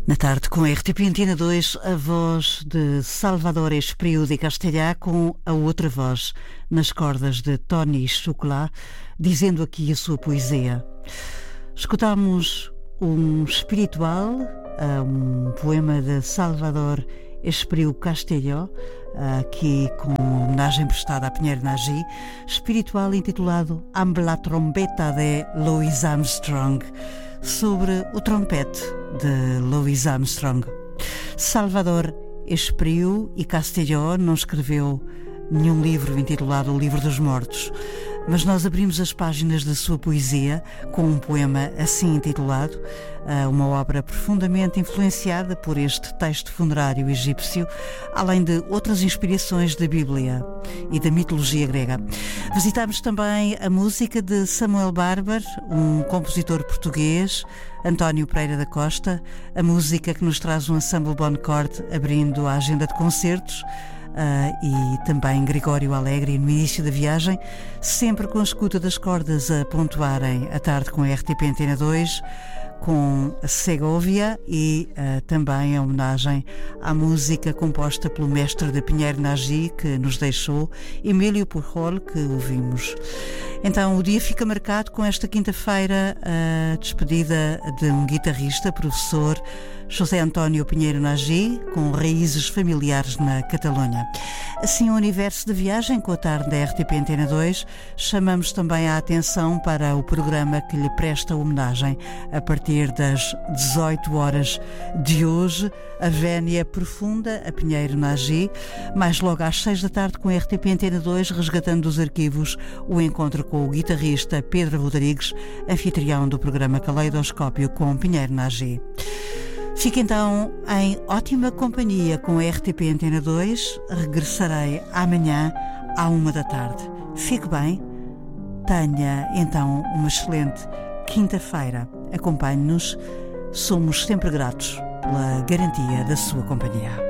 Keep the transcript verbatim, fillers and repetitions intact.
Na tarde com a R T P Antena dois, a voz de Salvador Espriu de Castellá com a outra voz nas cordas de Tony Chocolat, dizendo aqui a sua poesia. Escutámos um espiritual, um poema de Salvador Espriu Castelló, aqui com homenagem prestada a Pinheiro Nagy, espiritual intitulado Amb la trombeta de Louis Armstrong, sobre o trompete de Louis Armstrong. Salvador Espriu e Castelló não escreveu nenhum livro intitulado O Livro dos Mortos, mas nós abrimos as páginas da sua poesia com um poema assim intitulado, uma obra profundamente influenciada por este texto funerário egípcio, além de outras inspirações da Bíblia e da mitologia grega. Visitámos também a música de Samuel Barber, um compositor português, António Pereira da Costa, a música que nos traz um ensemble Bon Chord abrindo a agenda de concertos, Uh, e também Gregório Alegre no início da viagem, sempre com a escuta das cordas a pontuarem a tarde com a R T P Antena dois, com a Segovia e uh, também a homenagem à música composta pelo mestre de Pinheiro Nagy, que nos deixou, Emílio Pujol, que ouvimos. Então o dia fica marcado com esta quinta-feira, a despedida de um guitarrista, professor José António Pinheiro Nagy, com raízes familiares na Catalunha. Assim, o universo de viagem com a tarde da R T P Antena dois, chamamos também a atenção para o programa que lhe presta homenagem a partir das dezoito horas de hoje, a vénia profunda a Pinheiro Nagy, mais logo às seis da tarde com a R T P Antena dois, resgatando dos arquivos o encontro com o guitarrista Pedro Rodrigues, anfitrião do programa Caleidoscópio com Pinheiro Nagy. Fique então em ótima companhia com a R T P Antena dois. Regressarei amanhã à uma da tarde. Fique bem. Tenha então uma excelente quinta-feira. Acompanhe-nos. Somos sempre gratos pela garantia da sua companhia.